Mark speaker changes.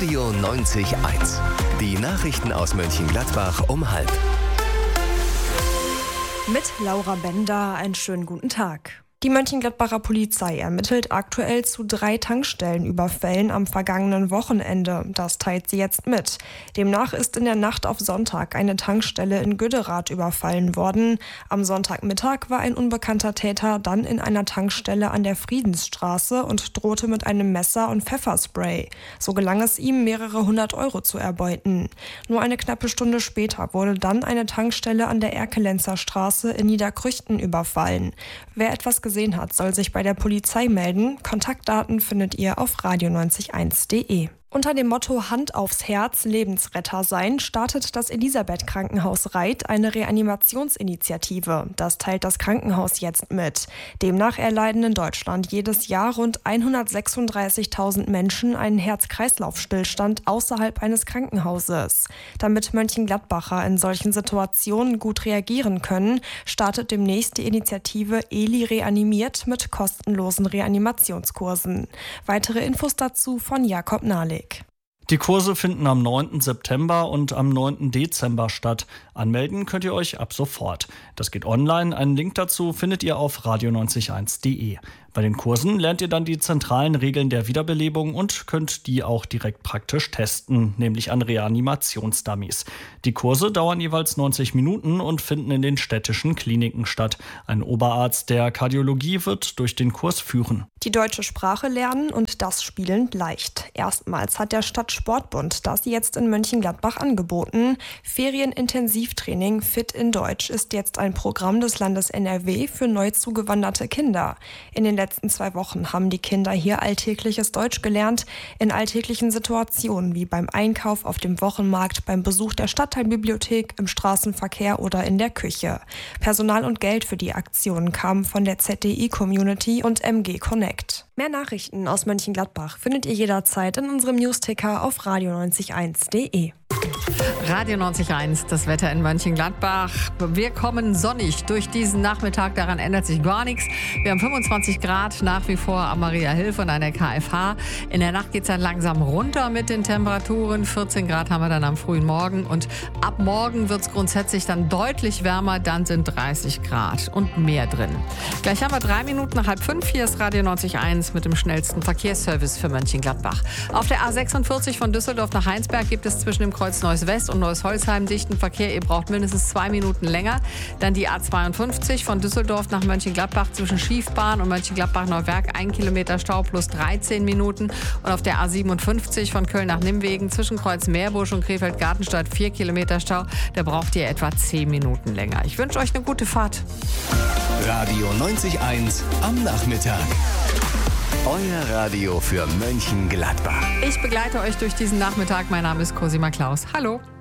Speaker 1: Radio 90.1. Die Nachrichten aus Mönchengladbach um 12:30.
Speaker 2: Mit Laura Bender, einen schönen guten Tag. Die Mönchengladbacher Polizei ermittelt aktuell zu 3 Tankstellenüberfällen am vergangenen Wochenende. Das teilt sie jetzt mit. Demnach ist in der Nacht auf Sonntag eine Tankstelle in Güderath überfallen worden. Am Sonntagmittag war ein unbekannter Täter dann in einer Tankstelle an der Friedensstraße und drohte mit einem Messer und Pfefferspray. So gelang es ihm, mehrere 100 € zu erbeuten. Nur eine knappe Stunde später wurde dann eine Tankstelle an der Erkelenzer Straße in Niederkrüchten überfallen. Wer etwas gesehen hat, soll sich bei der Polizei melden. Kontaktdaten findet ihr auf radio901.de. Unter dem Motto Hand aufs Herz, Lebensretter sein, startet das Elisabeth-Krankenhaus Reit eine Reanimationsinitiative. Das teilt das Krankenhaus jetzt mit. Demnach erleiden in Deutschland jedes Jahr rund 136.000 Menschen einen Herz-Kreislauf-Stillstand außerhalb eines Krankenhauses. Damit Mönchengladbacher in solchen Situationen gut reagieren können, startet demnächst die Initiative Eli reanimiert mit kostenlosen Reanimationskursen. Weitere Infos dazu von Jakob Nahlig.
Speaker 3: Die Kurse finden am 9. September und am 9. Dezember statt. Anmelden könnt ihr euch ab sofort. Das geht online. Einen Link dazu findet ihr auf radio901.de. Bei den Kursen lernt ihr dann die zentralen Regeln der Wiederbelebung und könnt die auch direkt praktisch testen, nämlich an Reanimationsdummies. Die Kurse dauern jeweils 90 Minuten und finden in den städtischen Kliniken statt. Ein Oberarzt der Kardiologie wird durch den Kurs führen.
Speaker 2: Die deutsche Sprache lernen und das spielend leicht. Erstmals hat der Stadtsportbund das jetzt in Mönchengladbach angeboten. Ferienintensivtraining Fit in Deutsch ist jetzt ein Programm des Landes NRW für neu zugewanderte Kinder. In den letzten 2 Wochen haben die Kinder hier alltägliches Deutsch gelernt, in alltäglichen Situationen wie beim Einkauf auf dem Wochenmarkt, beim Besuch der Stadtteilbibliothek, im Straßenverkehr oder in der Küche. Personal und Geld für die Aktion kamen von der ZDI-Community und MG Connect. Mehr Nachrichten aus Mönchengladbach findet ihr jederzeit in unserem Newsticker auf radio901.de.
Speaker 4: Radio 90.1, das Wetter in Mönchengladbach. Wir kommen sonnig durch diesen Nachmittag, daran ändert sich gar nichts. Wir haben 25 Grad nach wie vor am Maria-Hilf und an der KFH. In der Nacht geht es dann langsam runter mit den Temperaturen. 14 Grad haben wir dann am frühen Morgen und ab morgen wird es grundsätzlich dann deutlich wärmer. Dann sind 30 Grad und mehr drin. Gleich haben wir 3 Minuten nach 4:30. Hier ist Radio 90.1 mit dem schnellsten Verkehrsservice für Mönchengladbach. Auf der A46 von Düsseldorf nach Heinsberg gibt es zwischen dem Kreuz Neuss West und Neuss-Holzheim dichten Verkehr. Ihr braucht mindestens 2 Minuten länger. Dann die A52 von Düsseldorf nach Mönchengladbach zwischen Schiefbahn und Mönchengladbach-Neuwerk 1 Kilometer Stau plus 13 Minuten. Und auf der A57 von Köln nach Nimwegen zwischen Kreuz Meerbusch und Krefeld-Gartenstadt 4 Kilometer Stau. Da braucht ihr etwa 10 Minuten länger. Ich wünsche euch eine gute Fahrt.
Speaker 1: Radio 90.1 am Nachmittag. Euer Radio für Mönchengladbach.
Speaker 4: Ich begleite euch durch diesen Nachmittag. Mein Name ist Cosima Klaus. Hallo.